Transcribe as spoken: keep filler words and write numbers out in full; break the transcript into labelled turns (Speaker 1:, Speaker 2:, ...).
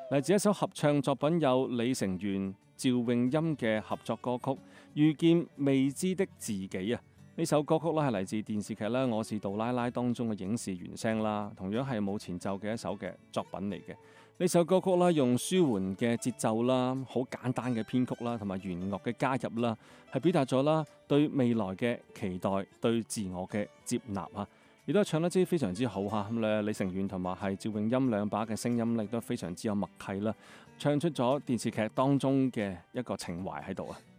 Speaker 1: 嚟自一首合唱作品，有李成員、趙詠音嘅合作歌曲《遇見未知的自己》啊！呢首歌曲咧係嚟自電視劇咧《我是杜拉拉》當中嘅影視原聲啦，同樣係冇前奏嘅一首嘅作品嚟嘅。呢首歌曲啦，用舒緩嘅節奏啦，好簡單嘅編曲啦，同埋弦樂嘅加入啦，係表達咗啦對未來嘅期待，對自我嘅接納啊！亦都係唱得之非常之好嚇，咁咧李成員同埋係趙詠音兩把嘅聲音亦都非常之有默契啦，唱出咗電視劇當中嘅一個情懷喺度啊！